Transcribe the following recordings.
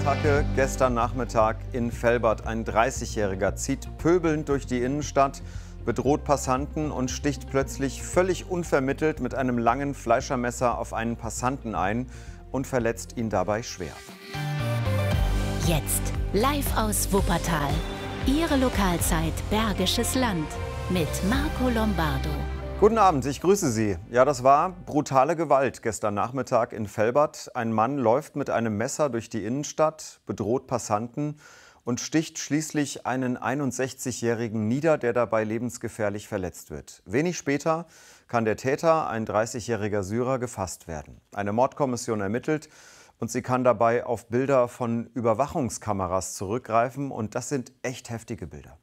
Messerattacke gestern Nachmittag in Velbert. Ein 30-Jähriger zieht pöbelnd durch die Innenstadt, bedroht Passanten und sticht plötzlich völlig unvermittelt mit einem langen Fleischermesser auf einen Passanten ein und verletzt ihn dabei schwer. Jetzt live aus Wuppertal. Ihre Lokalzeit Bergisches Land mit Marco Lombardo. Guten Abend, ich grüße Sie. Ja, das war brutale Gewalt gestern Nachmittag in Velbert. Ein Mann läuft mit einem Messer durch die Innenstadt, bedroht Passanten und sticht schließlich einen 61-Jährigen nieder, der dabei lebensgefährlich verletzt wird. Wenig später kann der Täter, ein 30-jähriger Syrer, gefasst werden. Eine Mordkommission ermittelt und sie kann dabei auf Bilder von Überwachungskameras zurückgreifen. Und das sind echt heftige Bilder.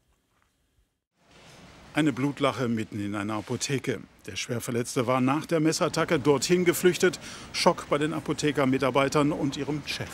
Eine Blutlache mitten in einer Apotheke. Der Schwerverletzte war nach der Messerattacke dorthin geflüchtet. Schock bei den Apothekermitarbeitern und ihrem Chef.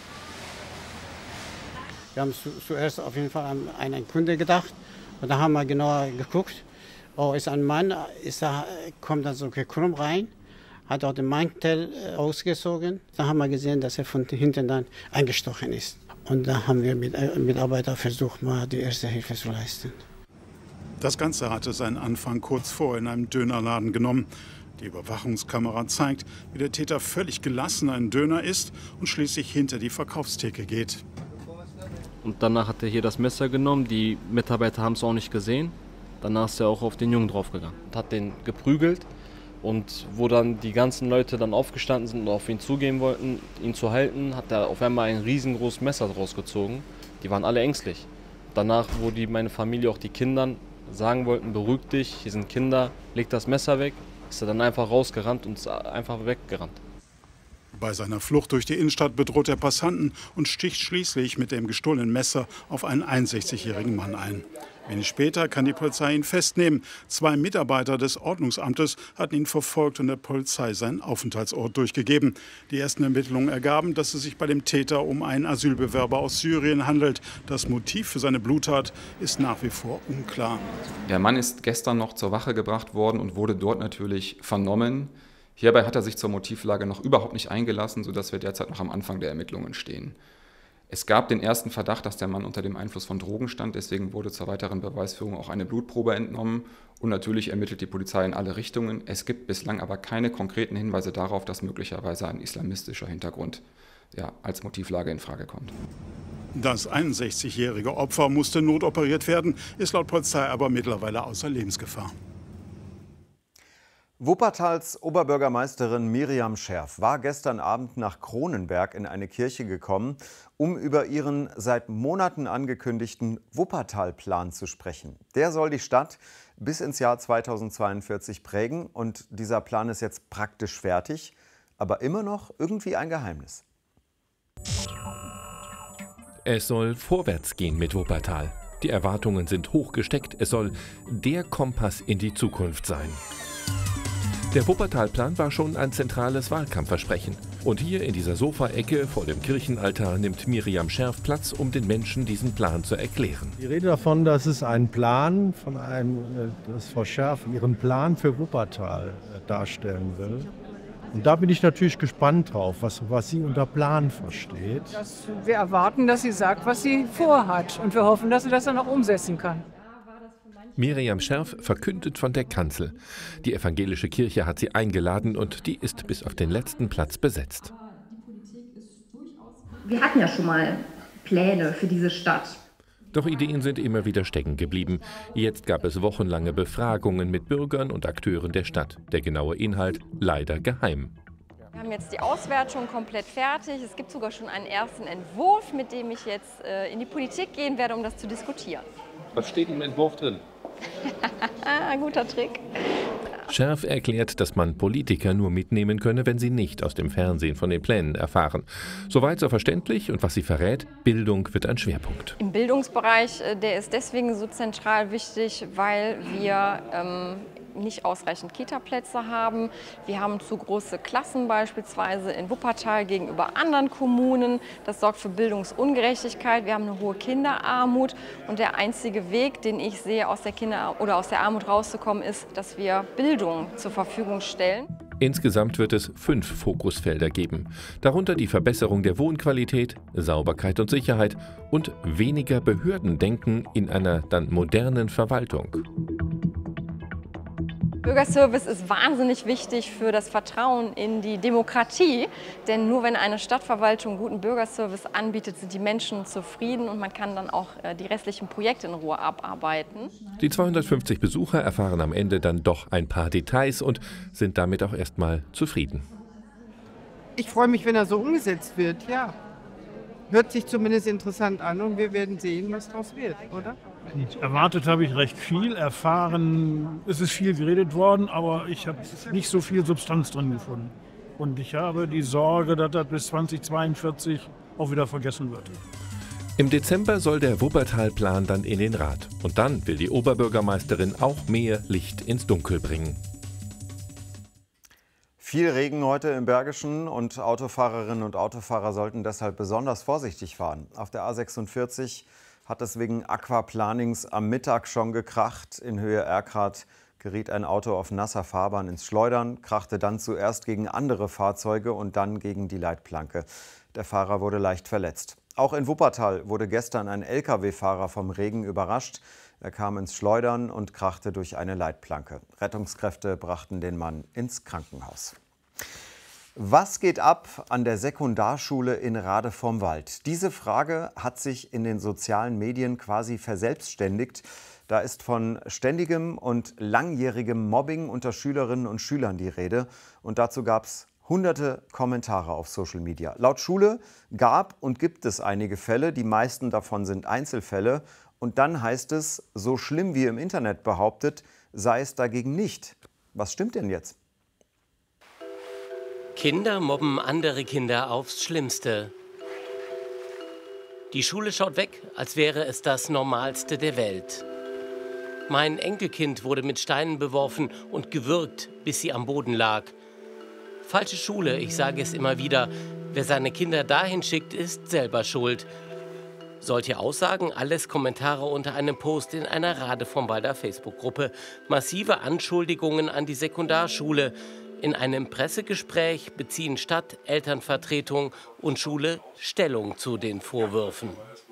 Wir haben zuerst auf jeden Fall an einen Kunde gedacht. Und da haben wir genauer geguckt. Oh, ist ein Mann, kommt dann so gekrümmt rein, hat auch den Mantel ausgezogen. Da haben wir gesehen, dass er von hinten dann eingestochen ist. Und da haben wir mit Mitarbeitern versucht, mal die erste Hilfe zu leisten. Das Ganze hatte seinen Anfang kurz vor in einem Dönerladen genommen. Die Überwachungskamera zeigt, wie der Täter völlig gelassen einen Döner isst und schließlich hinter die Verkaufstheke geht. Und danach hat er hier das Messer genommen, die Mitarbeiter haben es auch nicht gesehen. Danach ist er auch auf den Jungen draufgegangen und hat den geprügelt. Und wo dann die ganzen Leute dann aufgestanden sind und auf ihn zugehen wollten, ihn zu halten, hat er auf einmal ein riesengroßes Messer rausgezogen. Die waren alle ängstlich. Danach, wo meine Familie, auch die Kinder, sagen wollten, beruhig dich, hier sind Kinder, leg das Messer weg, ist er dann einfach rausgerannt und ist einfach weggerannt. Bei seiner Flucht durch die Innenstadt bedroht er Passanten und sticht schließlich mit dem gestohlenen Messer auf einen 61-jährigen Mann ein. Wenig später kann die Polizei ihn festnehmen. 2 Mitarbeiter des Ordnungsamtes hatten ihn verfolgt und der Polizei seinen Aufenthaltsort durchgegeben. Die ersten Ermittlungen ergaben, dass es sich bei dem Täter um einen Asylbewerber aus Syrien handelt. Das Motiv für seine Bluttat ist nach wie vor unklar. Der Mann ist gestern noch zur Wache gebracht worden und wurde dort natürlich vernommen. Hierbei hat er sich zur Motivlage noch überhaupt nicht eingelassen, sodass wir derzeit noch am Anfang der Ermittlungen stehen. Es gab den ersten Verdacht, dass der Mann unter dem Einfluss von Drogen stand. Deswegen wurde zur weiteren Beweisführung auch eine Blutprobe entnommen. Und natürlich ermittelt die Polizei in alle Richtungen. Es gibt bislang aber keine konkreten Hinweise darauf, dass möglicherweise ein islamistischer Hintergrund als Motivlage in Frage kommt. Das 61-jährige Opfer musste notoperiert werden, ist laut Polizei aber mittlerweile außer Lebensgefahr. Wuppertals Oberbürgermeisterin Miriam Scherf war gestern Abend nach Kronenberg in eine Kirche gekommen, um über ihren seit Monaten angekündigten Wuppertal-Plan zu sprechen. Der soll die Stadt bis ins Jahr 2042 prägen und dieser Plan ist jetzt praktisch fertig, aber immer noch irgendwie ein Geheimnis. Es soll vorwärts gehen mit Wuppertal. Die Erwartungen sind hoch gesteckt. Es soll der Kompass in die Zukunft sein. Der Wuppertal-Plan war schon ein zentrales Wahlkampfversprechen. Und hier in dieser Sofaecke vor dem Kirchenaltar nimmt Miriam Scherf Platz, um den Menschen diesen Plan zu erklären. Die Rede davon, dass es ein Plan dass Frau Scherf ihren Plan für Wuppertal darstellen will. Und da bin ich natürlich gespannt drauf, was sie unter Plan versteht. Wir erwarten, dass sie sagt, was sie vorhat. Und wir hoffen, dass sie das dann auch umsetzen kann. Miriam Scherf verkündet von der Kanzel. Die evangelische Kirche hat sie eingeladen und die ist bis auf den letzten Platz besetzt. Wir hatten ja schon mal Pläne für diese Stadt. Doch Ideen sind immer wieder stecken geblieben. Jetzt gab es wochenlange Befragungen mit Bürgern und Akteuren der Stadt. Der genaue Inhalt leider geheim. Wir haben jetzt die Auswertung komplett fertig. Es gibt sogar schon einen ersten Entwurf, mit dem ich jetzt in die Politik gehen werde, um das zu diskutieren. Was steht im Entwurf drin? Guter Trick. Scherf erklärt, dass man Politiker nur mitnehmen könne, wenn sie nicht aus dem Fernsehen von den Plänen erfahren. Soweit so verständlich und was sie verrät, Bildung wird ein Schwerpunkt. Im Bildungsbereich, der ist deswegen so zentral wichtig, weil wir nicht ausreichend Kita-Plätze haben. Wir haben zu große Klassen beispielsweise in Wuppertal gegenüber anderen Kommunen. Das sorgt für Bildungsungerechtigkeit. Wir haben eine hohe Kinderarmut und der einzige Weg, den ich sehe, aus der Armut rauszukommen, ist, dass wir Bildung zur Verfügung stellen. Insgesamt wird es 5 Fokusfelder geben, darunter die Verbesserung der Wohnqualität, Sauberkeit und Sicherheit und weniger Behördendenken in einer dann modernen Verwaltung. Bürgerservice ist wahnsinnig wichtig für das Vertrauen in die Demokratie, denn nur wenn eine Stadtverwaltung guten Bürgerservice anbietet, sind die Menschen zufrieden und man kann dann auch die restlichen Projekte in Ruhe abarbeiten. Die 250 Besucher erfahren am Ende dann doch ein paar Details und sind damit auch erstmal zufrieden. Ich freue mich, wenn er so umgesetzt wird, ja. Hört sich zumindest interessant an und wir werden sehen, was daraus wird, oder? Erwartet habe ich recht viel, erfahren, es ist viel geredet worden, aber ich habe nicht so viel Substanz drin gefunden. Und ich habe die Sorge, dass das bis 2042 auch wieder vergessen wird. Im Dezember soll der Wuppertal-Plan dann in den Rat. Und dann will die Oberbürgermeisterin auch mehr Licht ins Dunkel bringen. Viel Regen heute im Bergischen und Autofahrerinnen und Autofahrer sollten deshalb besonders vorsichtig fahren. Auf der A46 hat es wegen Aquaplanings am Mittag schon gekracht. In Höhe Erkrath geriet ein Auto auf nasser Fahrbahn ins Schleudern, krachte dann zuerst gegen andere Fahrzeuge und dann gegen die Leitplanke. Der Fahrer wurde leicht verletzt. Auch in Wuppertal wurde gestern ein Lkw-Fahrer vom Regen überrascht. Er kam ins Schleudern und krachte durch eine Leitplanke. Rettungskräfte brachten den Mann ins Krankenhaus. Was geht ab an der Sekundarschule in Rade vom Wald? Diese Frage hat sich in den sozialen Medien quasi verselbstständigt. Da ist von ständigem und langjährigem Mobbing unter Schülerinnen und Schülern die Rede. Und dazu gab es hunderte Kommentare auf Social Media. Laut Schule gab und gibt es einige Fälle, die meisten davon sind Einzelfälle. Und dann heißt es, so schlimm wie im Internet behauptet, sei es dagegen nicht. Was stimmt denn jetzt? Kinder mobben andere Kinder aufs Schlimmste. Die Schule schaut weg, als wäre es das Normalste der Welt. Mein Enkelkind wurde mit Steinen beworfen und gewürgt, bis sie am Boden lag. Falsche Schule, ich sage es immer wieder. Wer seine Kinder dahin schickt, ist selber schuld. Solche Aussagen, alles Kommentare unter einem Post in einer Rade vom Walder Facebook-Gruppe. Massive Anschuldigungen an die Sekundarschule. In einem Pressegespräch beziehen Stadt, Elternvertretung und Schule Stellung zu den Vorwürfen.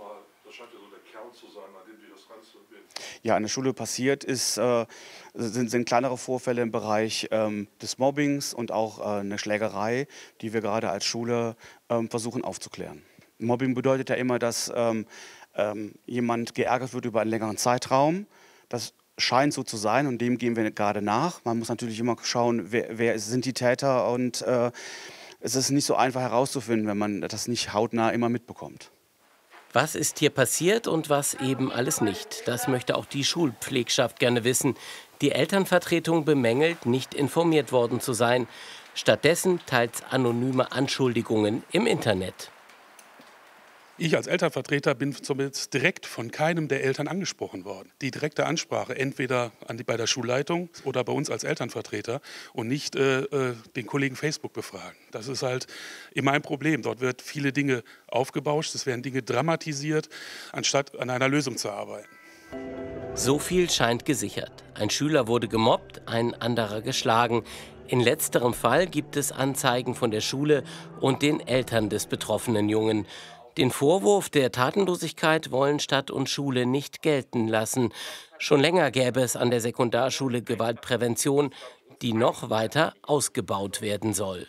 Ja, an der Schule passiert ist, sind kleinere Vorfälle im Bereich des Mobbings und auch eine Schlägerei, die wir gerade als Schule versuchen aufzuklären. Mobbing bedeutet ja immer, dass jemand geärgert wird über einen längeren Zeitraum. Das scheint so zu sein und dem gehen wir gerade nach. Man muss natürlich immer schauen, wer sind die Täter und es ist nicht so einfach herauszufinden, wenn man das nicht hautnah immer mitbekommt. Was ist hier passiert und was eben alles nicht? Das möchte auch die Schulpflegschaft gerne wissen. Die Elternvertretung bemängelt, nicht informiert worden zu sein. Stattdessen teils anonyme Anschuldigungen im Internet. Ich als Elternvertreter bin zumindest direkt von keinem der Eltern angesprochen worden. Die direkte Ansprache entweder bei der Schulleitung oder bei uns als Elternvertreter und nicht den Kollegen Facebook befragen. Das ist halt immer ein Problem. Dort wird viele Dinge aufgebauscht, es werden Dinge dramatisiert, anstatt an einer Lösung zu arbeiten. So viel scheint gesichert. Ein Schüler wurde gemobbt, ein anderer geschlagen. In letzterem Fall gibt es Anzeigen von der Schule und den Eltern des betroffenen Jungen. Den Vorwurf der Tatenlosigkeit wollen Stadt und Schule nicht gelten lassen. Schon länger gäbe es an der Sekundarschule Gewaltprävention, die noch weiter ausgebaut werden soll.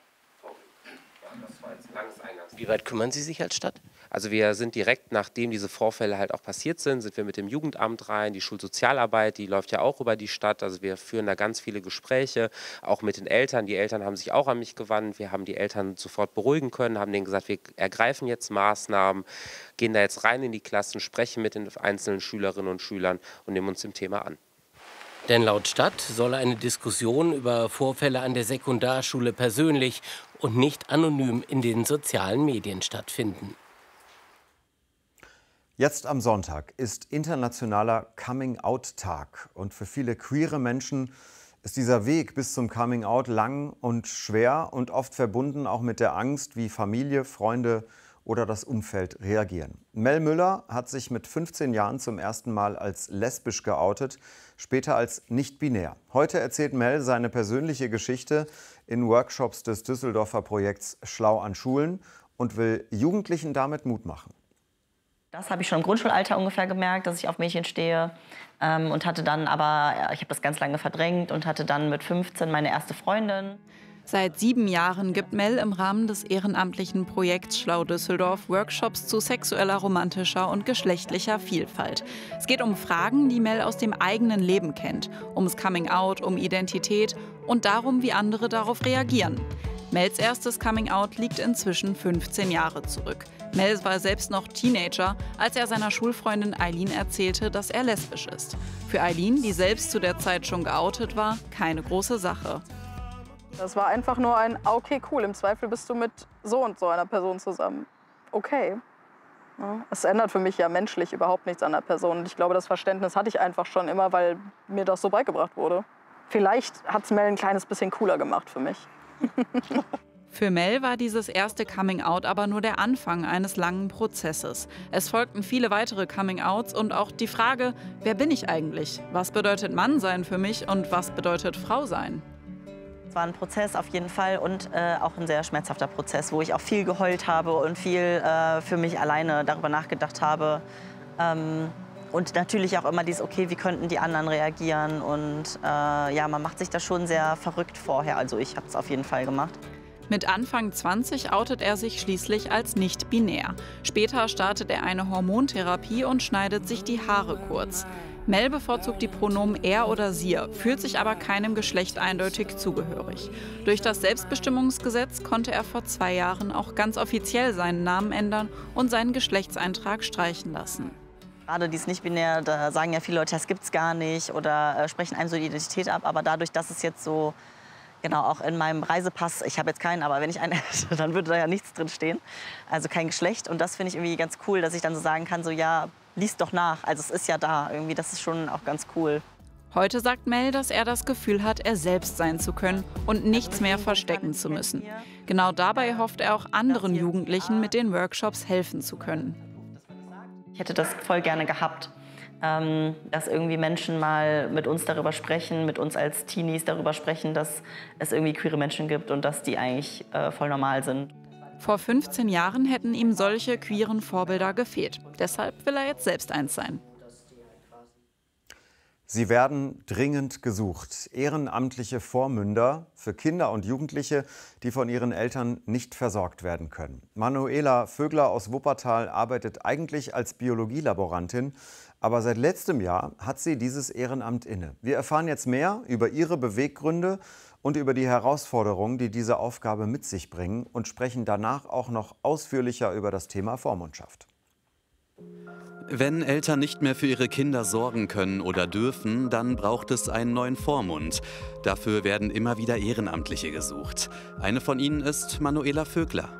Wie weit kümmern Sie sich als Stadt? Also wir sind direkt, nachdem diese Vorfälle halt auch passiert sind wir mit dem Jugendamt rein. Die Schulsozialarbeit, die läuft ja auch über die Stadt. Also wir führen da ganz viele Gespräche, auch mit den Eltern. Die Eltern haben sich auch an mich gewandt. Wir haben die Eltern sofort beruhigen können, haben denen gesagt, wir ergreifen jetzt Maßnahmen, gehen da jetzt rein in die Klassen, sprechen mit den einzelnen Schülerinnen und Schülern und nehmen uns dem Thema an. Denn laut Stadt soll eine Diskussion über Vorfälle an der Sekundarschule persönlich und nicht anonym in den sozialen Medien stattfinden. Jetzt am Sonntag ist internationaler Coming-out-Tag. Und für viele queere Menschen ist dieser Weg bis zum Coming-out lang und schwer und oft verbunden auch mit der Angst, wie Familie, Freunde oder das Umfeld reagieren. Mel Müller hat sich mit 15 Jahren zum ersten Mal als lesbisch geoutet, später als nicht-binär. Heute erzählt Mel seine persönliche Geschichte in Workshops des Düsseldorfer Projekts Schlau an Schulen und will Jugendlichen damit Mut machen. Das habe ich schon im Grundschulalter ungefähr gemerkt, dass ich auf Mädchen stehe. Und hatte dann aber, ich habe das ganz lange verdrängt und hatte dann mit 15 meine erste Freundin. Seit 7 Jahren gibt Mel im Rahmen des ehrenamtlichen Projekts Schlau Düsseldorf Workshops zu sexueller, romantischer und geschlechtlicher Vielfalt. Es geht um Fragen, die Mel aus dem eigenen Leben kennt, ums Coming-out, um Identität und darum, wie andere darauf reagieren. Mels erstes Coming-out liegt inzwischen 15 Jahre zurück. Mel war selbst noch Teenager, als er seiner Schulfreundin Eileen erzählte, dass er lesbisch ist. Für Eileen, die selbst zu der Zeit schon geoutet war, keine große Sache. Das war einfach nur ein, okay, cool, im Zweifel bist du mit so und so einer Person zusammen. Okay. Ja, es ändert für mich ja menschlich überhaupt nichts an der Person. Und ich glaube, das Verständnis hatte ich einfach schon immer, weil mir das so beigebracht wurde. Vielleicht hat es Mel ein kleines bisschen cooler gemacht für mich. Für Mel war dieses erste Coming-out aber nur der Anfang eines langen Prozesses. Es folgten viele weitere Coming-outs und auch die Frage, wer bin ich eigentlich? Was bedeutet Mann sein für mich und was bedeutet Frau sein? Es war ein Prozess auf jeden Fall und auch ein sehr schmerzhafter Prozess, wo ich auch viel geheult habe und viel für mich alleine darüber nachgedacht habe. Und natürlich auch immer dieses, okay, wie könnten die anderen reagieren? Und ja, man macht sich da schon sehr verrückt vorher. Also ich habe es auf jeden Fall gemacht. Mit Anfang 20 outet er sich schließlich als nicht-binär. Später startet er eine Hormontherapie und schneidet sich die Haare kurz. Mel bevorzugt die Pronomen er oder sie, fühlt sich aber keinem Geschlecht eindeutig zugehörig. Durch das Selbstbestimmungsgesetz konnte er vor 2 Jahren auch ganz offiziell seinen Namen ändern und seinen Geschlechtseintrag streichen lassen. Gerade dieses Nicht-Binär, da sagen ja viele Leute, das gibt's gar nicht oder sprechen einem so die Identität ab. Aber dadurch, dass es jetzt so, genau, auch in meinem Reisepass, ich habe jetzt keinen, aber wenn ich einen hätte, dann würde da ja nichts drin stehen. Also kein Geschlecht. Und das finde ich irgendwie ganz cool, dass ich dann so sagen kann, so ja, lies doch nach. Also es ist ja da. Irgendwie, das ist schon auch ganz cool. Heute sagt Mel, dass er das Gefühl hat, er selbst sein zu können und nichts mehr verstecken zu müssen. Genau dabei hofft er auch anderen Jugendlichen mit den Workshops helfen zu können. Ich hätte das voll gerne gehabt, dass irgendwie Menschen mal mit uns darüber sprechen, mit uns als Teenies darüber sprechen, dass es irgendwie queere Menschen gibt und dass die eigentlich voll normal sind. Vor 15 Jahren hätten ihm solche queeren Vorbilder gefehlt. Deshalb will er jetzt selbst eins sein. Sie werden dringend gesucht. Ehrenamtliche Vormünder für Kinder und Jugendliche, die von ihren Eltern nicht versorgt werden können. Manuela Vögler aus Wuppertal arbeitet eigentlich als Biologielaborantin, aber seit letztem Jahr hat sie dieses Ehrenamt inne. Wir erfahren jetzt mehr über ihre Beweggründe und über die Herausforderungen, die diese Aufgabe mit sich bringen und sprechen danach auch noch ausführlicher über das Thema Vormundschaft. Wenn Eltern nicht mehr für ihre Kinder sorgen können oder dürfen, dann braucht es einen neuen Vormund. Dafür werden immer wieder Ehrenamtliche gesucht. Eine von ihnen ist Manuela Vögler.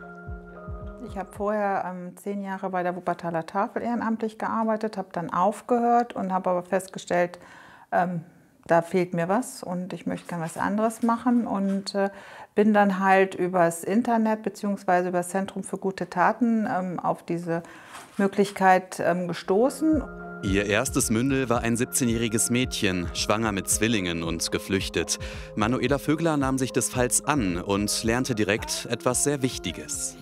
Ich habe vorher 10 Jahre bei der Wuppertaler Tafel ehrenamtlich gearbeitet, habe dann aufgehört und habe aber festgestellt, da fehlt mir was und ich möchte gerne was anderes machen und bin dann halt übers Internet bzw. über das Zentrum für gute Taten auf diese Möglichkeit gestoßen. Ihr erstes Mündel war ein 17-jähriges Mädchen, schwanger mit Zwillingen und geflüchtet. Manuela Vögler nahm sich des Falls an und lernte direkt etwas sehr Wichtiges.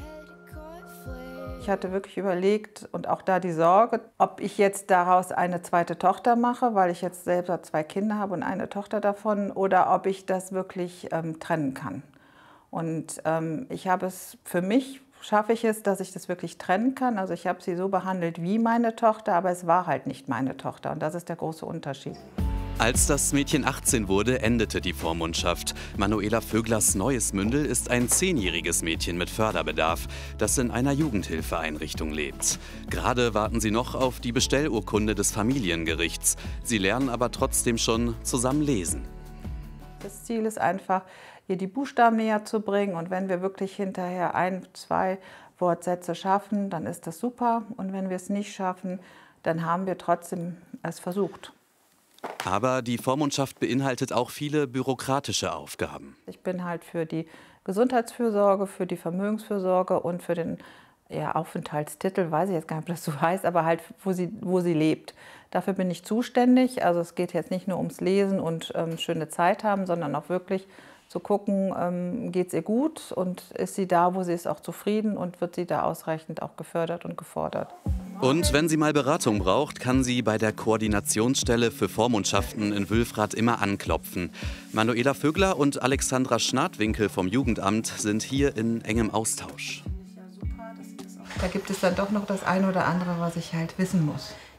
Ich hatte wirklich überlegt und auch da die Sorge, ob ich jetzt daraus eine zweite Tochter mache, weil ich jetzt selber 2 Kinder habe und eine Tochter davon, oder ob ich das wirklich trennen kann. Und ich habe es für mich, schaffe ich es, dass ich das wirklich trennen kann. Also ich habe sie so behandelt wie meine Tochter, aber es war halt nicht meine Tochter und das ist der große Unterschied. Als das Mädchen 18 wurde, endete die Vormundschaft. Manuela Vöglers neues Mündel ist ein 10-jähriges Mädchen mit Förderbedarf, das in einer Jugendhilfeeinrichtung lebt. Gerade warten sie noch auf die Bestellurkunde des Familiengerichts. Sie lernen aber trotzdem schon zusammen lesen. Das Ziel ist einfach, ihr die Buchstaben näher zu bringen und wenn wir wirklich hinterher 1, 2 Wortsätze schaffen, dann ist das super und wenn wir es nicht schaffen, dann haben wir trotzdem es versucht. Aber die Vormundschaft beinhaltet auch viele bürokratische Aufgaben. Ich bin halt für die Gesundheitsfürsorge, für die Vermögensfürsorge und für den Aufenthaltstitel, weiß ich jetzt gar nicht, ob das so heißt, aber halt, wo sie lebt. Dafür bin ich zuständig. Also es geht jetzt nicht nur ums Lesen und schöne Zeit haben, sondern auch wirklich zu gucken, geht es ihr gut und ist sie da, wo sie ist, auch zufrieden und wird sie da ausreichend auch gefördert und gefordert. Und wenn sie mal Beratung braucht, kann sie bei der Koordinationsstelle für Vormundschaften in Wülfrath immer anklopfen. Manuela Vögler und Alexandra Schnadwinkel vom Jugendamt sind hier in engem Austausch. Da gibt es dann doch noch das eine oder andere, was ich halt wissen muss.